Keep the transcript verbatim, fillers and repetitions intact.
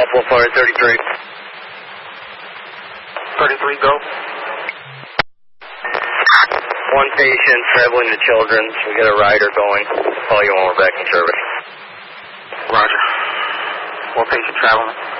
Buffalo Fire thirty-three. thirty-three, go. One patient traveling to Children's. We got a rider going. Call you when we're back in service. Roger. One patient traveling.